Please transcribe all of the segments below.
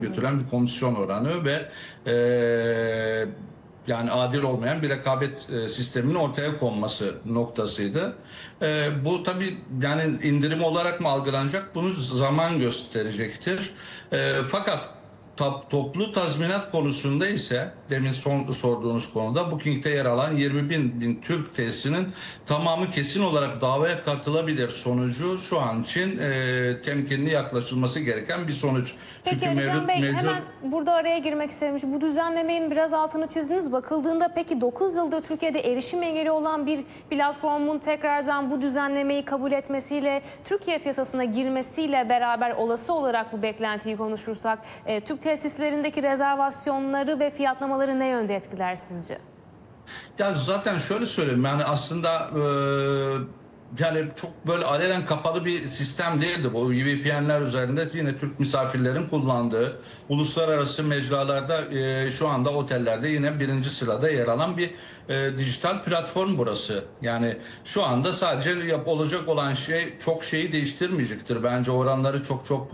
götüren bir komisyon oranı ve yani adil olmayan bir rekabet sisteminin ortaya konması noktasıydı. Bu tabii yani indirim olarak mı algılanacak, bunu zaman gösterecektir. Fakat toplu tazminat konusunda ise demin sorduğunuz konuda Booking'te yer alan 20 bin Türk tesisinin tamamı kesin olarak davaya katılabilir sonucu şu an için temkinli yaklaşılması gereken bir sonuç. Peki Çünkü Ali Can Bey, mevcut hemen burada araya girmek isterim. Bu düzenlemenin biraz altını çizdiniz. Bakıldığında peki 9 yıldır Türkiye'de erişim engeli olan bir platformun tekrardan bu düzenlemeyi kabul etmesiyle, Türkiye piyasasına girmesiyle beraber olası olarak bu beklentiyi konuşursak, Türk tesislerindeki rezervasyonları ve fiyatlamaları ne yönde etkiler sizce? Ya zaten şöyle söyleyeyim, yani aslında yani çok böyle alenen kapalı bir sistem değildi. Bu VPN'ler üzerinde yine Türk misafirlerin kullandığı uluslararası mecralarda şu anda otellerde yine birinci sırada yer alan bir dijital platform burası. Yani şu anda sadece olacak olan şey çok şeyi değiştirmeyecektir. Bence oranları çok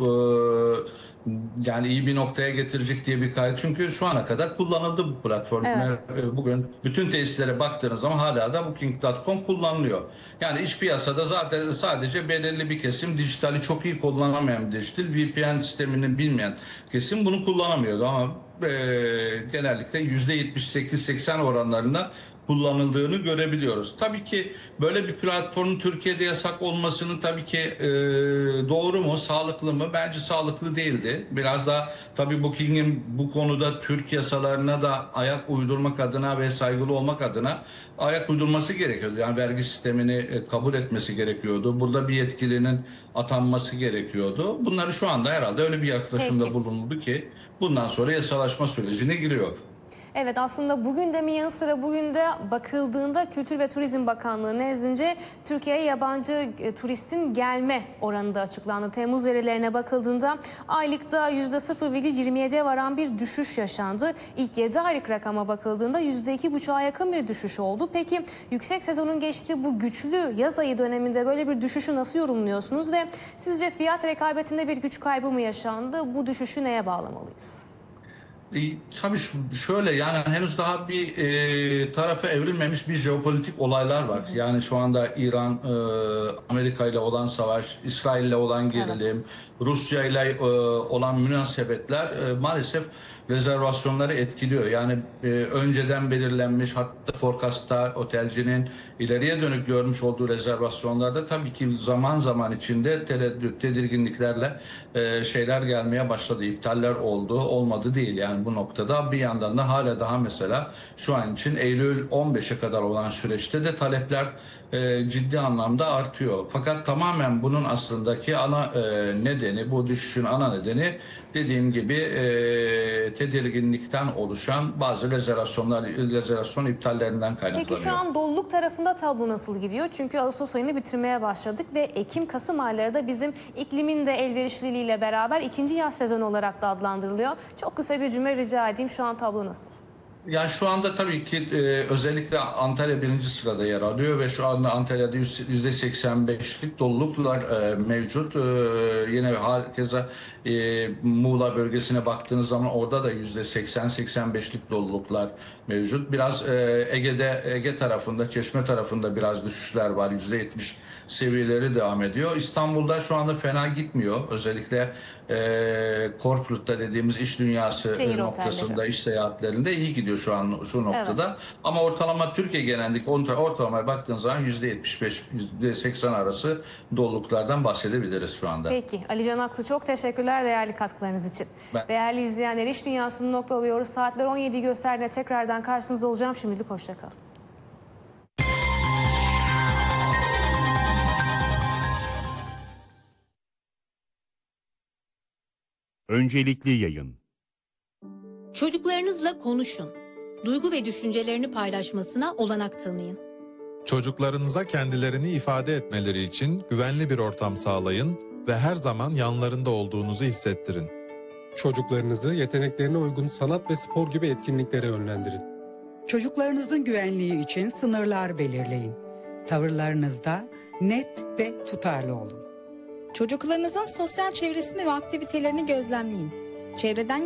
yani iyi bir noktaya getirecek diye bir kayıt. Çünkü şu ana kadar kullanıldı bu platform. Evet. Bugün bütün tesislere baktığınız zaman hala da Booking.com kullanılıyor. Yani iç piyasada zaten sadece belirli bir kesim, dijitali çok iyi kullanamayan, dijital VPN sistemini bilmeyen kesim bunu kullanamıyordu ama genellikle %78-80 oranlarında kullanıldığını görebiliyoruz. Tabii ki böyle bir platformun Türkiye'de yasak olmasının tabii ki doğru mu, sağlıklı mı? Bence sağlıklı değildi. Biraz da tabii Booking'in bu konuda Türk yasalarına da ayak uydurmak adına ve saygılı olmak adına ayak uydurması gerekiyordu. Yani vergi sistemini kabul etmesi gerekiyordu. Burada bir yetkilinin atanması gerekiyordu. Bunları şu anda herhalde öyle bir yaklaşımda Peki. bulunuldu ki bundan sonra yasalaşma sürecine giriyor. Evet, aslında bugün de mi yanı sıra bugün de bakıldığında Kültür ve Turizm Bakanlığı nezdince Türkiye'ye yabancı turistin gelme oranı da açıklandı. Temmuz verilerine bakıldığında aylıkta %0,27'ye varan bir düşüş yaşandı. İlk 7 aylık rakama bakıldığında %2,5'a yakın bir düşüş oldu. Peki yüksek sezonun geçtiği bu güçlü yaz ayı döneminde böyle bir düşüşü nasıl yorumluyorsunuz ve sizce fiyat rekabetinde bir güç kaybı mı yaşandı? Bu düşüşü neye bağlamalıyız? Tabii şöyle, yani henüz daha bir tarafa evrilmemiş bir jeopolitik olaylar var. Yani şu anda İran, Amerika ile olan savaş, İsrail ile olan Evet. gerilim, Rusya ile olan münasebetler maalesef rezervasyonları etkiliyor. Yani önceden belirlenmiş, hatta forecast'ta otelcinin ileriye dönük görmüş olduğu rezervasyonlarda tabii ki zaman zaman içinde tereddüt, tedirginliklerle şeyler gelmeye başladı. İptaller oldu, olmadı değil. Yani bu noktada bir yandan da hala daha mesela şu an için Eylül 15'e kadar olan süreçte de talepler ciddi anlamda artıyor. Fakat tamamen bunun aslındaki ana nedeni, bu düşüşün ana nedeni dediğim gibi tedirginlikten oluşan bazı rezervasyon iptallerinden Peki şu kaynaklanıyor. an doluluk tarafında tablo nasıl gidiyor? Çünkü Ağustos ayını bitirmeye başladık ve Ekim-Kasım ayları da bizim iklimin de elverişliliğiyle beraber ikinci yaz sezonu olarak da adlandırılıyor. Çok kısa bir cümle rica edeyim. Şu an tablo nasıl? Ya şu anda tabii ki özellikle Antalya birinci sırada yer alıyor ve şu anda Antalya'da %85'lik doluluklar mevcut. Yine herkese Muğla bölgesine baktığınız zaman orada da %80-85'lik doluluklar mevcut. Biraz Ege tarafında, Çeşme tarafında biraz düşüşler var. %70 seviyeleri devam ediyor. İstanbul'da şu anda fena gitmiyor. Özellikle Korkut'ta dediğimiz iş dünyası Şehir noktasında, otelleri. iş seyahatlerinde iyi gidiyor şu an şu noktada. Evet. Ama ortalama Türkiye genelindeki ortalamaya baktığınız zaman %75, %80 arası doluluklardan bahsedebiliriz şu anda. Peki Ali Can Aksu, çok teşekkürler değerli katkılarınız için. Ben Değerli izleyenler, iş dünyasını noktalıyoruz. Saatler 17'yi gösterdiğinde tekrardan karşınızda olacağım. Şimdilik hoşça kalın. Öncelikli yayın. Çocuklarınızla konuşun. Duygu ve düşüncelerini paylaşmasına olanak tanıyın. Çocuklarınıza kendilerini ifade etmeleri için güvenli bir ortam sağlayın ve her zaman yanlarında olduğunuzu hissettirin. Çocuklarınızı yeteneklerine uygun sanat ve spor gibi etkinliklere yönlendirin. Çocuklarınızın güvenliği için sınırlar belirleyin. Tavırlarınızda net ve tutarlı olun. Çocuklarınızın sosyal çevresini ve aktivitelerini gözlemleyin. çevreden